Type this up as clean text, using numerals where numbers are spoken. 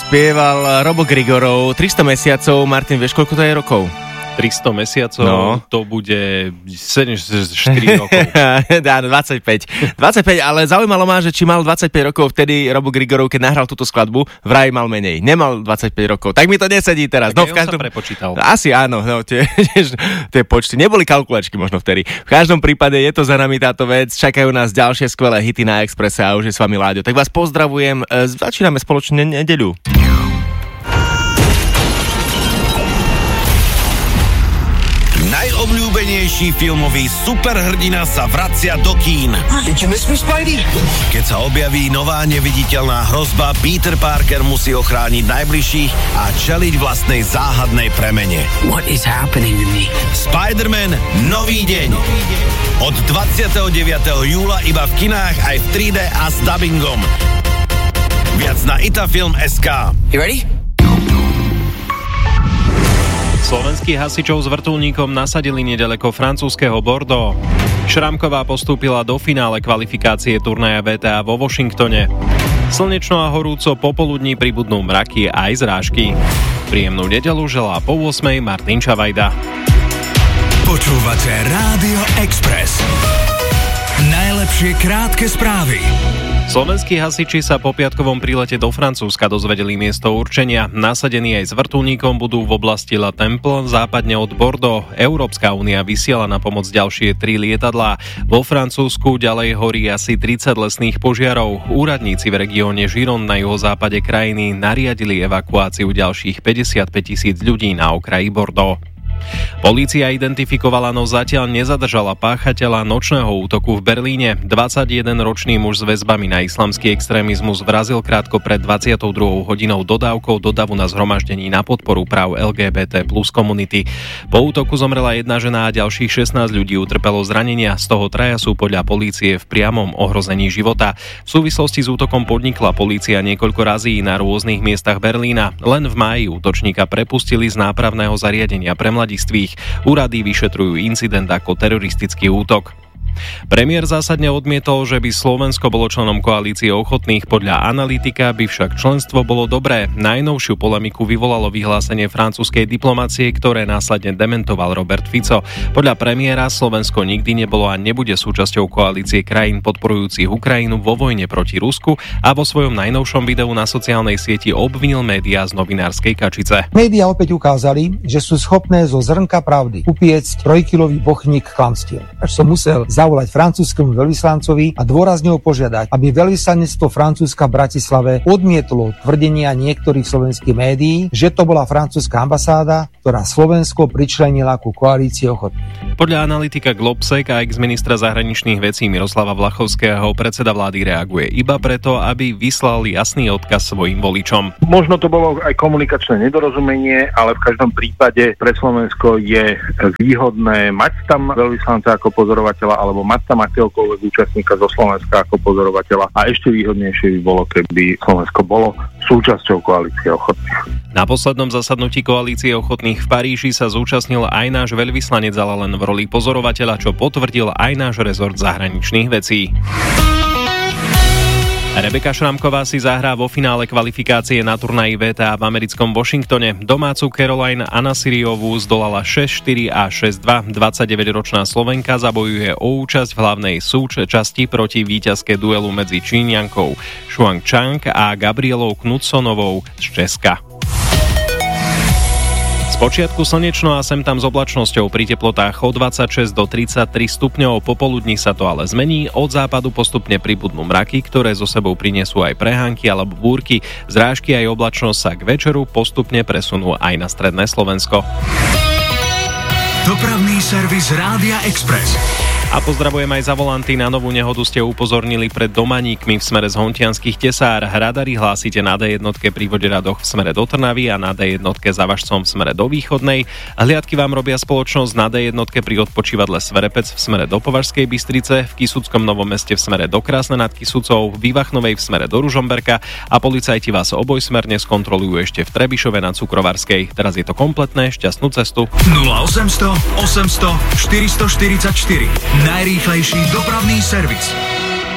spieval Robo Grigorov, 300 mesiacov. Martin, vieš, koľko to je rokov? 300 mesiacov, to bude 4 rokov. Dá, 25, ale zaujímalo ma, že či mal 25 rokov vtedy Robo Grigorov, keď nahral túto skladbu, vraj mal menej. Nemal 25 rokov, tak mi to nesedí teraz. Tak on sa prepočítal. Asi áno, tie počty, neboli kalkulačky možno vtedy. V každom prípade je to za nami táto vec, čakajú nás ďalšie skvelé hity na Expresse a už je s vami Láďo. Tak vás pozdravujem, začíname spoločne nedeľu. Najobľúbenejší filmový superhrdina sa vracia do kín. Did you miss me, Spidey? Keď sa objaví nová neviditeľná hrozba, Peter Parker musí ochrániť najbližších a čeliť vlastnej záhadnej premene. What is happening to me? Spider-Man Nový deň. Od 29. júla iba v kinách aj v 3D a s dubbingom. Viac na itafilm.sk. You ready? Slovenských hasičov s vrtuľníkom nasadili nedaleko francúzskeho Bordeaux. Šramková postúpila do finále kvalifikácie turnaja VTA vo Washingtone. Slnečno a horúco popoludní pribudnú mraky aj zrážky. Príjemnú nedeľu želá po 8:00 Martin Čavajda. Počúvate Rádio Express. Najlepšie krátke správy. Slovenskí hasiči sa po piatkovom prílete do Francúzska dozvedeli miesto určenia. Nasadení aj s vrtuľníkom budú v oblasti La Temple, západne od Bordeaux. Európska únia vysiela na pomoc ďalšie 3 lietadlá. Vo Francúzsku ďalej horí asi 30 lesných požiarov. Úradníci v regióne Gironde na juhozápade krajiny nariadili evakuáciu ďalších 55 000 ľudí na okraji Bordeaux. Polícia identifikovala, no zatiaľ nezadržala páchateľa nočného útoku v Berlíne. 21-ročný muž s väzbami na islamský extrémizmus vrazil krátko pred 22. hodinou dodávkou do davu na zhromaždení na podporu práv LGBT plus komunity. Po útoku zomrela jedna žena a ďalších 16 ľudí utrpelo zranenia, z toho 3 sú podľa polície v priamom ohrození života. V súvislosti s útokom podnikla polícia niekoľko razí na rôznych miestach Berlína. Len v máji útočníka prepustili z nápravného zariadenia pre mladistvých. Úrady vyšetrujú incident ako teroristický útok. Premiér zásadne odmietol, že by Slovensko bolo členom koalície ochotných. Podľa analytika by však členstvo bolo dobré. Najnovšiu polemiku vyvolalo vyhlásenie francúzskej diplomacie, ktoré následne dementoval Robert Fico. Podľa premiéra Slovensko nikdy nebolo a nebude súčasťou koalície krajín podporujúcich Ukrajinu vo vojne proti Rusku a vo svojom najnovšom videu na sociálnej sieti obvinil médiá z novinárskej kačice. Médiá opäť ukázali, že sú schopné zo zrnka pravdy upiecť 3-kilový bochník klamstiev. Až som musel zavolať francúzskemu veľvyslancovi a dôrazne ho požiadať, aby veľvyslanectvo Francúzska v Bratislave odmietlo tvrdenia niektorých slovenských médií, že to bola francúzska ambasáda, ktorá Slovensko pričlenila ku koalícii ochotných. Podľa analytika Globsec a ex-ministra zahraničných vecí Miroslava Vlachovského predseda vlády reaguje iba preto, aby vyslal jasný odkaz svojim voličom. Možno to bolo aj komunikačné nedorozumenie, ale v každom prípade pre Slovensko je výhodné mať tam veľvyslanca ako pozorovateľa alebo mať tam akéhokoľvek účastníka zo Slovenska ako pozorovateľa a ešte výhodnejšie by bolo, keby Slovensko bolo súčasťou koalície ochotných. Na poslednom zasadnutí koalície ochotných v Paríži sa zúčastnil aj náš veľvyslanec, ale len v roli pozorovateľa, čo potvrdil aj náš rezort zahraničných vecí. Rebeka Šramková si zahrá vo finále kvalifikácie na turnaji VTA v americkom Washingtone. Domácu Caroline Anasiriovú zdolala 6-4 a 6-2. 29-ročná Slovenka zabojuje o účasť v hlavnej súčasti proti víťazke duelu medzi Číňankou Shuang Chang a Gabrielou Knudsonovou z Česka. Spočiatku slnečno a sem tam s oblačnosťou pri teplotách od 26 do 33 stupňov, popoludní sa to ale zmení, od západu postupne pribudnú mraky, ktoré zo sebou prinesú aj prehánky alebo búrky, zrážky aj oblačnosť sa k večeru postupne presunú aj na stredné Slovensko. Dopravný servis Rádia Express. A pozdravujem aj za volanty. Na novú nehodu ste upozornili pred Domaníkmi v smere z Hontianskych Tesár. Radary hlásite na D1 pri Voderadoch v smere do Trnavy a na D1 za Važcom v smere do Východnej. Hliadky vám robia spoločnosť na D1 pri odpočívadle Sverepec v smere do Považskej Bystrice, v Kisuckom Novom Meste v smere do Krásne nad Kisucou, v Vývachnovej v smere do Ružomberka a policajti vás obojsmerne skontrolujú ešte v Trebišove na Cukrovarskej. Teraz je to kompletné, šťastnú cestu. 0800 800 444. Najrýchlejší dopravný servis.